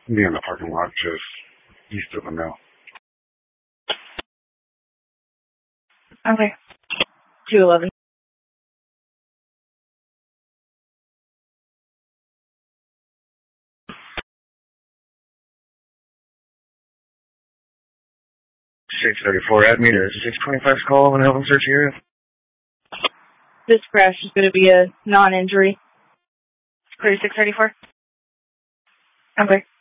Be in the parking lot just east of the mill. Okay. 211. Add me to 625's call and help them search the area. This crash is going to be a non-injury. Clear 634. Okay.